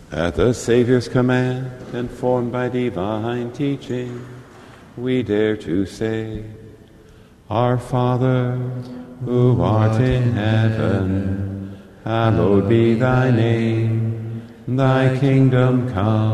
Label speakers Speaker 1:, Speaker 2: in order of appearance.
Speaker 1: At the Savior's command, informed by divine teaching, we dare to say, Our Father, who art in heaven, hallowed be thy name. Thy kingdom come.